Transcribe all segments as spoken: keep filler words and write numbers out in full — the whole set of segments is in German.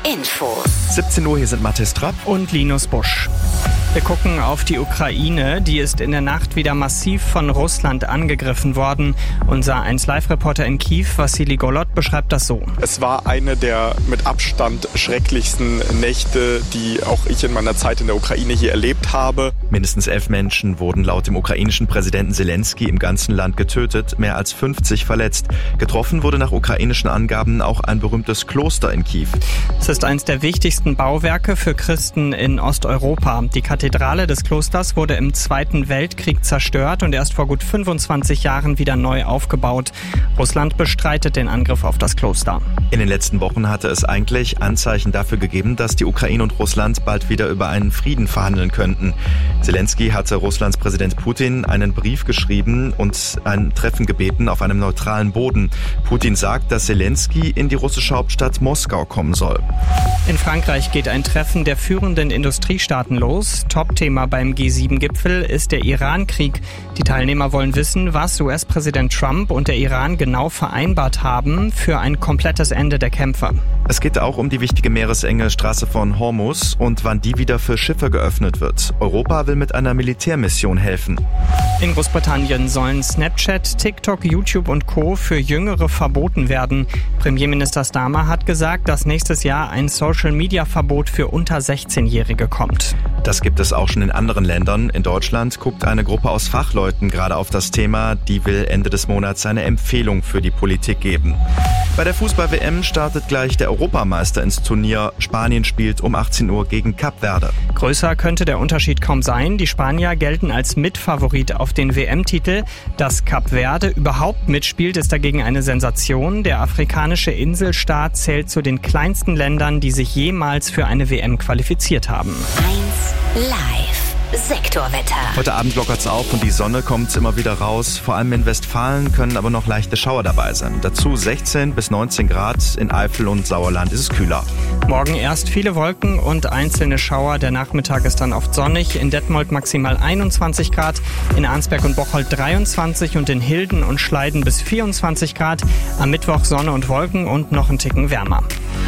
Infos. siebzehn Uhr, hier sind Mathis Trapp und Linus Busch. Wir gucken auf die Ukraine. Die ist in der Nacht wieder massiv von Russland angegriffen worden. Unser eins Live-Reporter in Kiew, Wassili Golod, beschreibt das so. Es war eine der mit Abstand schrecklichsten Nächte, die auch ich in meiner Zeit in der Ukraine hier erlebt habe. Mindestens elf Menschen wurden laut dem ukrainischen Präsidenten Zelensky im ganzen Land getötet, mehr als fünfzig verletzt. Getroffen wurde nach ukrainischen Angaben auch ein berühmtes Kloster in Kiew. Es ist eines der wichtigsten Bauwerke für Christen in Osteuropa. Die Kathedrale des Klosters wurde im Zweiten Weltkrieg zerstört und erst vor gut fünfundzwanzig Jahren wieder neu aufgebaut. Russland bestreitet den Angriff auf das Kloster. In den letzten Wochen hatte es eigentlich Anzeichen dafür gegeben, dass die Ukraine und Russland bald wieder über einen Frieden verhandeln könnten. Zelensky hatte Russlands Präsident Putin einen Brief geschrieben und ein Treffen gebeten auf einem neutralen Boden. Putin sagt, dass Zelensky in die russische Hauptstadt Moskau kommen soll. In Frankreich geht ein Treffen der führenden Industriestaaten los. Topthema beim G sieben Gipfel ist der Iran-Krieg. Die Teilnehmer wollen wissen, was U S-Präsident Trump und der Iran genau vereinbart haben für ein komplettes Ende der Kämpfe. Es geht auch um die wichtige meeresenge Straße von Hormuz und wann die wieder für Schiffe geöffnet wird. Europa will mit einer Militärmission helfen. In Großbritannien sollen Snapchat, TikTok, YouTube und Co. für Jüngere verboten werden. Premierminister Starmer hat gesagt, dass nächstes Jahr ein Social-Media-Verbot für unter sechzehnjährige kommt. Das gibt es auch schon in anderen Ländern. In Deutschland guckt eine Gruppe aus Fachleuten gerade auf das Thema. Die will Ende des Monats eine Empfehlung für die Politik geben. Bei der Fußball-W M startet gleich der Europameister ins Turnier. Spanien spielt um achtzehn Uhr gegen Kap Verde. Größer könnte der Unterschied kaum sein. Die Spanier gelten als Mitfavorit auf den W M-Titel. Dass Kap Verde überhaupt mitspielt, ist dagegen eine Sensation. Der afrikanische Inselstaat zählt zu den kleinsten Ländern, die sich jemals für eine W M qualifiziert haben. eins Live. Sektorwetter. Heute Abend lockert's auf und die Sonne kommt immer wieder raus. Vor allem in Westfalen können aber noch leichte Schauer dabei sein. Dazu sechzehn bis neunzehn Grad. In Eifel und Sauerland ist es kühler. Morgen erst viele Wolken und einzelne Schauer. Der Nachmittag ist dann oft sonnig. In Detmold maximal einundzwanzig Grad. In Arnsberg und Bocholt dreiundzwanzig und in Hilden und Schleiden bis vierundzwanzig Grad. Am Mittwoch Sonne und Wolken und noch ein Ticken wärmer.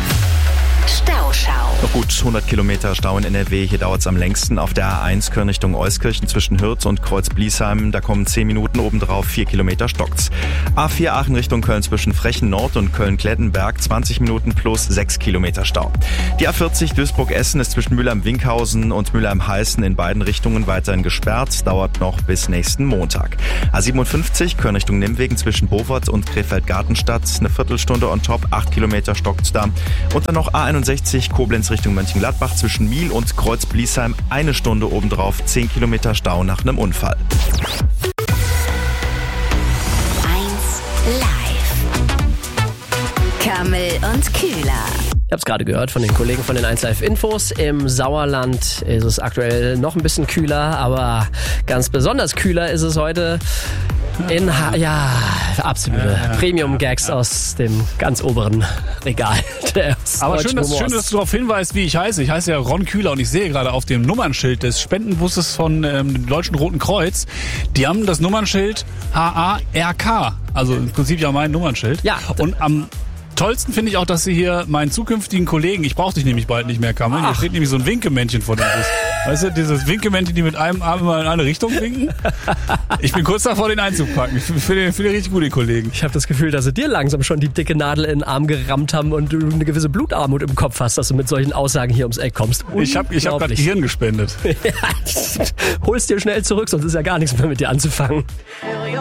Stauschau. Noch gut hundert Kilometer Stau in N R W. Hier dauert's am längsten auf der A eins Köln Richtung Euskirchen zwischen Hürth und Kreuz-Bliesheim. Da kommen zehn Minuten obendrauf, vier Kilometer stockt's. A vier Aachen Richtung Köln zwischen Frechen Nord und Köln-Klettenberg, zwanzig Minuten plus sechs Kilometer Stau. Die A vierzig Duisburg-Essen ist zwischen Mülheim-Winkhausen und Mülheim-Heißen in beiden Richtungen weiterhin gesperrt, dauert noch bis nächsten Montag. A siebenundfünfzig Köln Richtung Nimwegen zwischen Bovert und Krefeld-Gartenstadt, eine Viertelstunde on top, acht Kilometer stockt's da. Und dann noch A einundsechzig Koblenz Richtung Mönchengladbach zwischen Miel und Kreuz-Bliesheim, eine Stunde obendrauf, zehn Kilometer Stau nach einem Unfall. eins Live. Kammel und Kühler. Ich habe es gerade gehört von den Kollegen von den eins Live Infos. Im Sauerland ist es aktuell noch ein bisschen kühler, aber ganz besonders kühler ist es heute in ha- ja, absolute ja, ja, Premium-Gags ja, ja. aus dem ganz oberen Regal. Aber schön dass, schön, dass du darauf hinweist, wie ich heiße. Ich heiße ja Ron Kühler und ich sehe gerade auf dem Nummernschild des Spendenbusses von ähm, dem Deutschen Roten Kreuz, die haben das Nummernschild H A R K. Also im Prinzip ja mein Nummernschild. Ja. Und am tollsten finde ich auch, dass sie hier meinen zukünftigen Kollegen, ich brauche dich nämlich bald nicht mehr, Kammel, hier steht nämlich so ein Winkemännchen vor dem Bus. Weißt du, dieses Winkemännchen, die mit einem Arm immer in eine Richtung winken? Ich bin kurz davor, den einzupacken. Ich finde den, find den richtig gut, den Kollegen. Ich habe das Gefühl, dass sie dir langsam schon die dicke Nadel in den Arm gerammt haben und du eine gewisse Blutarmut im Kopf hast, dass du mit solchen Aussagen hier ums Eck kommst. Ich habe ich hab gerade Gehirn gespendet. Ja, holst dir schnell zurück, sonst ist ja gar nichts mehr mit dir anzufangen.